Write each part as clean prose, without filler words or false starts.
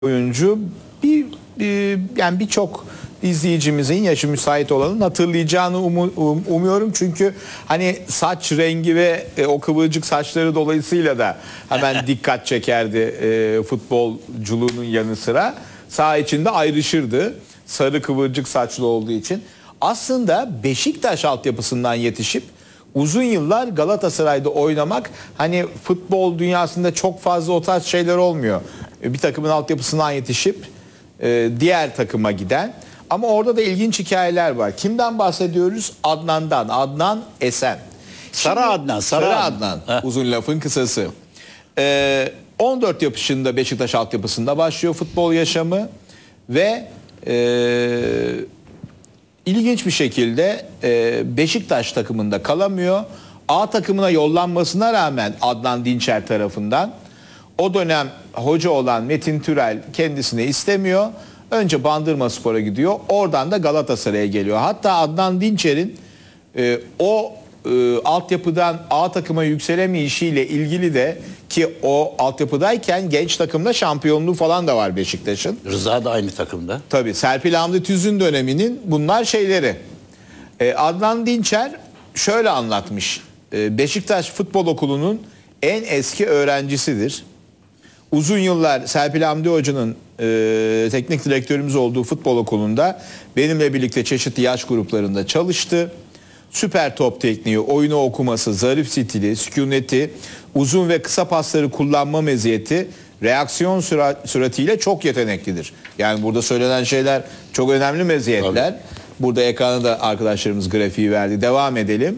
oyuncu yani birçok izleyicimizin yaşı müsait olanın hatırlayacağını umuyorum. Çünkü hani saç rengi ve o kıvırcık saçları dolayısıyla da hemen dikkat çekerdi futbolculuğunun yanı sıra. Saha içinde ayrışırdı. Sarı kıvırcık saçlı olduğu için. Aslında Beşiktaş altyapısından yetişip uzun yıllar Galatasaray'da oynamak, hani futbol dünyasında çok fazla o tarz şeyler olmuyor. Bir takımın altyapısından yetişip diğer takıma giden. Ama orada da ilginç hikayeler var. Kimden bahsediyoruz? Adnan'dan. Adnan Esen. Sarı Adnan. Sarı Adnan. Uzun lafın kısası. 14 yaşında Beşiktaş altyapısında başlıyor futbol yaşamı ve İlginç bir şekilde Beşiktaş takımında kalamıyor. A takımına yollanmasına rağmen Adnan Dinçer tarafından, o dönem hoca olan Metin Türel kendisini istemiyor. Önce Bandırmaspor'a gidiyor. Oradan da Galatasaray'a geliyor. Hatta Adnan Dinçer'in altyapıdan A takıma yükselemeyişiyle ilgili de, ki o altyapıdayken genç takımda şampiyonluğu falan da var Beşiktaş'ın. Rıza da aynı takımda. Tabii Serpil Hamdi Tüzün döneminin bunlar şeyleri. Adnan Dinçer şöyle anlatmış. Beşiktaş Futbol Okulu'nun en eski öğrencisidir. Uzun yıllar Serpil Hamdi Hoca'nın teknik direktörümüz olduğu futbol okulunda benimle birlikte çeşitli yaş gruplarında çalıştı. Süper top tekniği, oyunu okuması, zarif stili, sükuneti, uzun ve kısa pasları kullanma meziyeti, reaksiyon süratiyle çok yeteneklidir. Yani burada söylenen şeyler çok önemli meziyetler. Tabii. Burada ekrana da arkadaşlarımız grafiği verdi. Devam edelim.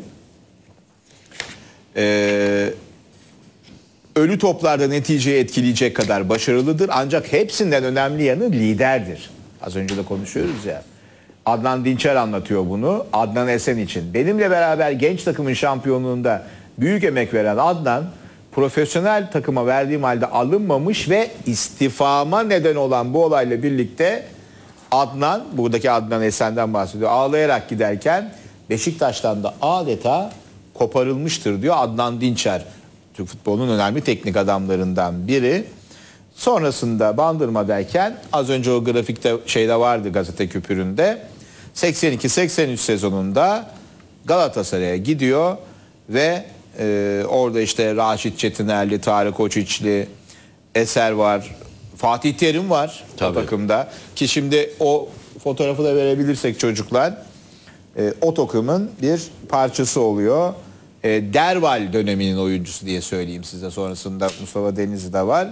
Ölü toplarda neticeyi etkileyecek kadar başarılıdır. Ancak hepsinden önemli yanı liderdir. Az önce de konuşuyoruz ya. Adnan Dinçer anlatıyor bunu Adnan Esen için. Benimle beraber genç takımın şampiyonluğunda büyük emek veren Adnan, profesyonel takıma verdiğim halde alınmamış ve istifama neden olan bu olayla birlikte Adnan, buradaki Adnan Esen'den bahsediyor, ağlayarak giderken Beşiktaş'tan da adeta koparılmıştır diyor Adnan Dinçer. Türk futbolunun önemli teknik adamlarından biri. Sonrasında Bandırma'dayken, az önce o grafikte şeyde vardı, gazete küpüründe, 82-83 sezonunda Galatasaray'a gidiyor ve orada işte Raşit Çetinerli, Tarık Koçiçli, Eser var, Fatih Terim var. Tabii. O takımda. Ki şimdi o fotoğrafı da verebilirsek çocuklar, o takımın bir parçası oluyor. Derval döneminin oyuncusu diye söyleyeyim size. Sonrasında Mustafa Denizli de var.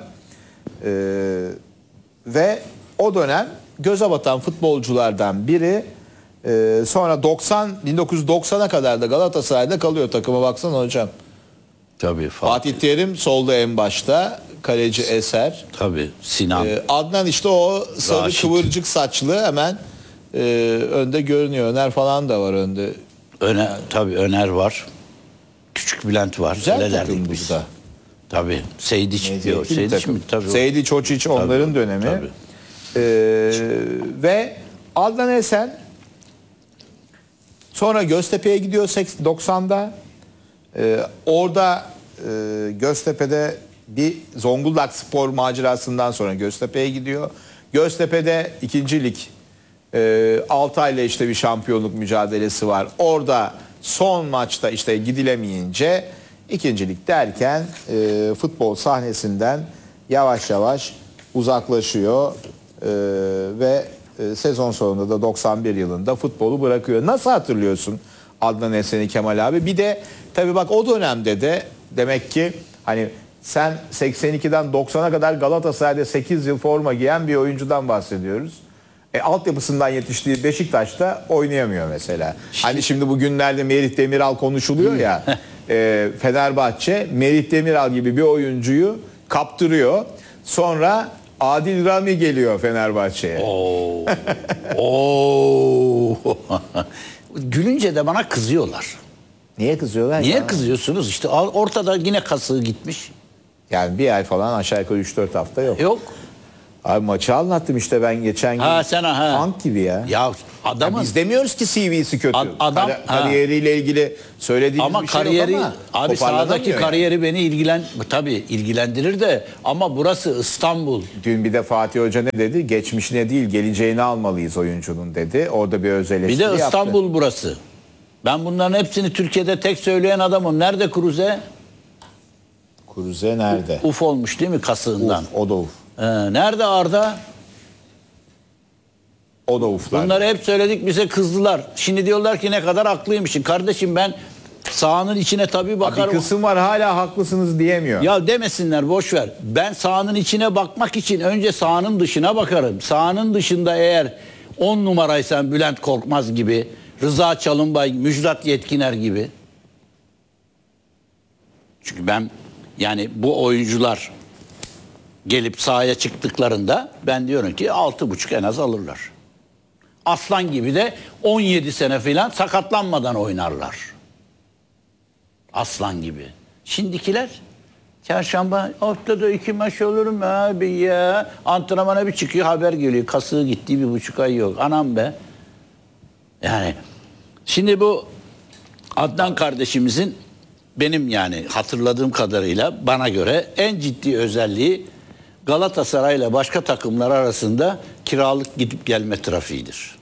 Ve o dönem göze batan futbolculardan biri. Sonra 1990'a kadar da Galatasaray'da kalıyor, takıma baksana hocam. Tabii. Fatih Terim solda en başta, kaleci Eser. Tabii, Sinan. Adnan işte o sarı Raşit, kıvırcık saçlı, hemen önde görünüyor. Öner falan da var önde. Tabii Öner var. Küçük Bülent var. Güzel takım burada. Tabii. Seydiç diyor. Seydiç mi? Tabii. Seydiç, Hoçiç onların dönemi. Tabii. Ve Adnan Esen sonra Göztepe'ye gidiyor 90'da. Orada Göztepe'de bir Zonguldak Spor macerasından sonra Göztepe'ye gidiyor. Göztepe'de 2. lig, Altay'la işte bir şampiyonluk mücadelesi var. Orada son maçta işte gidilemeyince 2. lig derken futbol sahnesinden yavaş yavaş uzaklaşıyor ve sezon sonunda da 91 yılında futbolu bırakıyor. Nasıl hatırlıyorsun Adnan Esen'i Kemal abi? Bir de tabii bak, o dönemde de demek ki hani sen 82'den 90'a kadar Galatasaray'da 8 yıl forma giyen bir oyuncudan bahsediyoruz. Altyapısından yetiştiği Beşiktaş'ta oynayamıyor mesela. Hani şimdi bugünlerde Merih Demiral konuşuluyor ya. Fenerbahçe Merih Demiral gibi bir oyuncuyu kaptırıyor. Sonra Adil Rami geliyor Fenerbahçe'ye. Gülünce de bana kızıyorlar. Niye kızıyorlar? Niye kızıyorsunuz? İşte ortada yine kasığı gitmiş. Yani bir ay falan, aşağı yukarı 3-4 hafta yok. Yok. Abi maçı anlattım işte ben geçen gün. Ha sen ha. Tank gibi ya. Ya adamın Biz demiyoruz ki CV'si kötü. Adam- Kariyeriyle ilgili söylediğimiz ama bir şey kariyeri yok ama abi sahadaki toparlanamıyor yani. kariyeri beni tabii ilgilendirir de ama burası İstanbul. Dün bir de Fatih Hoca ne dedi? Geçmişine değil geleceğini almalıyız oyuncunun dedi. Orada bir öz eleştiri Bir de yaptı. İstanbul burası. Ben bunların hepsini Türkiye'de tek söyleyen adamım. Nerede Kruze? Kruze nerede? Uf olmuş değil mi kasığından? O da uf. Nerede Arda? O da uflar. Bunları hep söyledik, bize kızdılar. Şimdi diyorlar ki ne kadar haklıymışsın. Kardeşim ben sahanın içine tabii Bir bakarım. kısım var hala haklısınız diyemiyor. Ya demesinler, boş ver. Ben sahanın içine bakmak için önce sahanın dışına bakarım. Sahanın dışında eğer 10 numaraysan Bülent Korkmaz gibi, Rıza Çalınbay, Müjdat Yetkiner gibi. Çünkü ben yani bu oyuncular gelip sahaya çıktıklarında ben diyorum ki 6,5 en az alırlar. Aslan gibi de 17 sene falan sakatlanmadan oynarlar. Aslan gibi. Şimdikiler çarşamba haftada 2 maç olur mu abi ya? Antrenmana bir çıkıyor, haber geliyor. Kasığı gitti, 1,5 ay yok. Anam be. Yani şimdi bu Adnan kardeşimizin benim yani hatırladığım kadarıyla bana göre en ciddi özelliği Galatasaray'la başka takımlar arasında kiralık gidip gelme trafiğidir.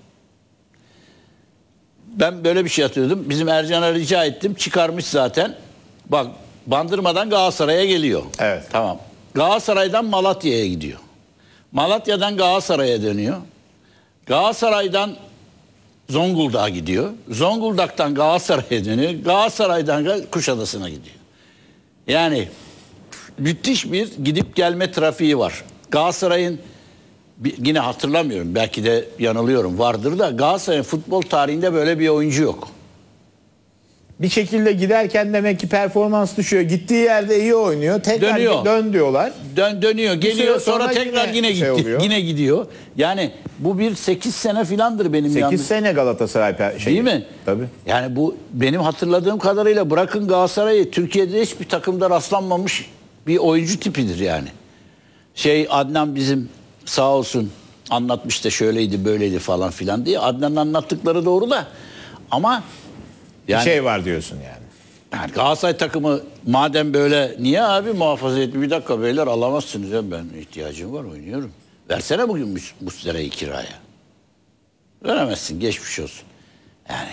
Ben böyle bir şey hatırladım. Bizim Ercan'a rica ettim. Çıkarmış zaten. Bak Bandırma'dan Galatasaray'a geliyor. Evet. Tamam. Galatasaray'dan Malatya'ya gidiyor. Malatya'dan Galatasaray'a dönüyor. Galatasaray'dan Zonguldak'a gidiyor. Zonguldak'tan Galatasaray'a dönüyor. Galatasaray'dan Kuşadası'na gidiyor. Yani müthiş bir gidip gelme trafiği var. Galatasaray'ın yine hatırlamıyorum, belki de yanılıyorum, vardır da Galatasaray'ın futbol tarihinde böyle bir oyuncu yok. Bir şekilde giderken demek ki performans düşüyor. Gittiği yerde iyi oynuyor. Tekrar Dönüyor. dön diyorlar. Dönüyor, geliyor, süre sonra sonra tekrar yine şey gitti. oluyor. Yine gidiyor. Yani bu bir 8 sene filandır benim 8 yanımda. sene Galatasaray Değil mi? Tabii. Yani bu benim hatırladığım kadarıyla, bırakın Galatasaray'ı, Türkiye'de hiçbir takımda rastlanmamış bir oyuncu tipidir yani. Adnan bizim sağ olsun anlatmış da şöyleydi böyleydi falan filan diye. Adnan'ın anlattıkları doğru da ama yani, Bir şey var diyorsun yani. yani Galatasaray takımı madem böyle niye abi muhafaza etmiyor? Bir dakika beyler, alamazsınız ya, ben ihtiyacım var, oynuyorum. Versene bugün Muslera'yı kiraya. Veremezsin, geçmiş olsun. Yani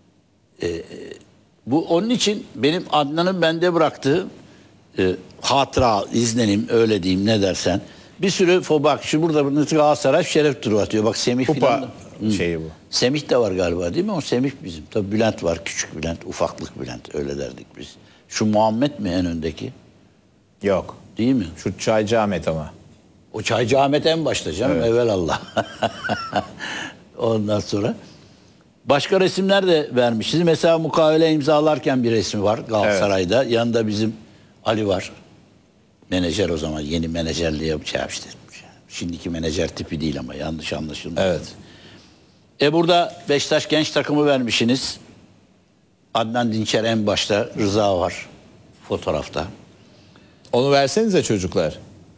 bu onun için benim Adnan'ın bende bıraktığı hatıra, izlenim, öyle diyeyim, ne dersen. Bir sürü bak şu burada Galatasaray şeref turu atıyor. Bak Semih Kupa filan da. şeyi bu. Semih de var galiba değil mi? O Semih bizim. Tabii Bülent var. Küçük Bülent, ufaklık Bülent. Öyle derdik biz. Şu Muhammed mi en öndeki? Yok. Değil mi? Şu Çaycı Ahmet ama. O Çaycı Ahmet en başta canım. Evet. Evelallah. Ondan sonra. Başka resimler de vermişiz. Mesela mukavele imzalarken bir resmi var Galatasaray'da. Evet. Yanında bizim Ali var. Menajer o zaman. Yeni menajerliği yapmıştı. Şimdiki menajer tipi değil ama yanlış anlaşılmasın. Evet. Burada Beşiktaş genç takımı vermişsiniz. Adnan Dinçer en başta, Rıza var fotoğrafta. Onu versenize çocuklar.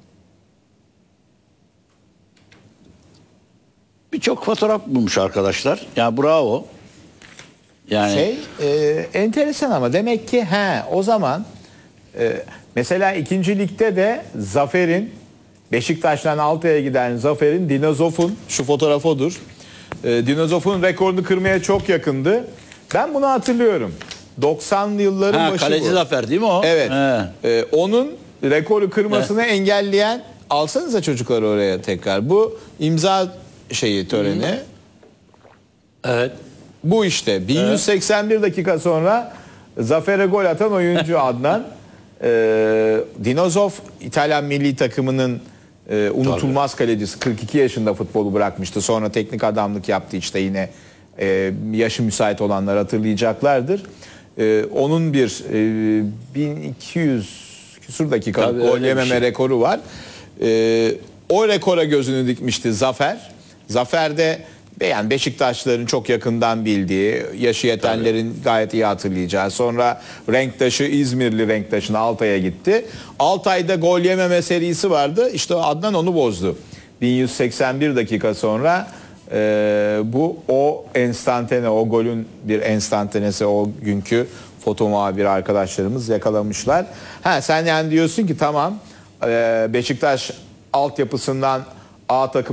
Birçok fotoğraf bulmuş arkadaşlar. Ya bravo. Yani Enteresan ama demek ki o zaman mesela 2. Lig'de de Zafer'in, Beşiktaş'tan Altay'a giden Zafer'in, Dinozof'un, şu fotoğraf odur. Dinozof'un rekorunu kırmaya çok yakındı. Ben bunu hatırlıyorum. 90'lı yılların başı kaleci bu. Zafer değil mi o? Evet. Onun rekoru kırmasını engelleyen, alsanıza çocuklar oraya tekrar. Bu imza töreni. Evet. Bu işte 1181 dakika sonra Zafer'e gol atan oyuncu Adnan. Dinozov İtalyan milli takımının unutulmaz kalecisi. 42 yaşında futbolu bırakmıştı. Sonra teknik adamlık yaptı işte, yine yaşı müsait olanlar hatırlayacaklardır. Onun bir 1200 küsur dakikalık gol yememe rekoru var. O rekora gözünü dikmişti Zafer. Zafer'de yani Beşiktaşların çok yakından bildiği, yaşı yetenlerin gayet iyi hatırlayacağı. Sonra renktaşı, İzmirli renktaşına Altay'a gitti. Altay'da gol yememe serisi vardı. İşte Adnan onu bozdu. 1181 dakika sonra bu o enstantane, o golün bir enstantanesi, o günkü foto muhabiri arkadaşlarımız yakalamışlar. Sen yani diyorsun ki tamam, Beşiktaş altyapısından A takım